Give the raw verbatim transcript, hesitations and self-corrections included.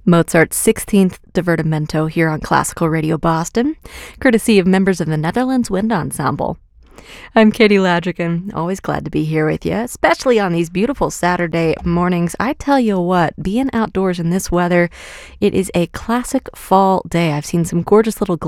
Mozart's sixteenth Divertimento here on Classical Radio Boston, courtesy of members of the Netherlands Wind Ensemble. I'm Katie Ladrigan, always glad to be here with you, especially on these beautiful Saturday mornings. I tell you what, being outdoors in this weather, it is a classic fall day. I've seen some gorgeous little